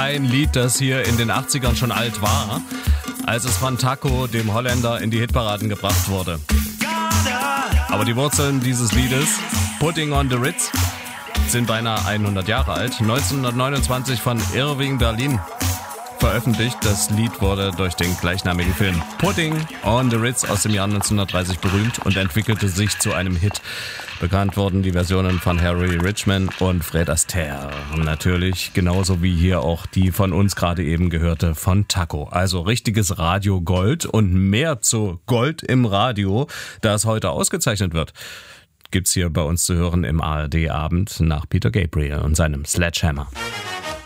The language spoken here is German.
ein Lied, das hier in den 80ern schon alt war, als es von Taco, dem Holländer, in die Hitparaden gebracht wurde. Aber die Wurzeln dieses Liedes, Putting on the Ritz, sind beinahe 100 Jahre alt. 1929 von Irving Berlin veröffentlicht. Das Lied wurde durch den gleichnamigen Film Putting on the Ritz aus dem Jahr 1930 berühmt und entwickelte sich zu einem Hit. Bekannt wurden die Versionen von Harry Richman und Fred Astaire. Natürlich genauso wie hier auch die von uns gerade eben gehörte von Taco. Also richtiges Radio Gold und mehr zu Gold im Radio, das heute ausgezeichnet wird, gibt's hier bei uns zu hören im ARD-Abend nach Peter Gabriel und seinem Sledgehammer.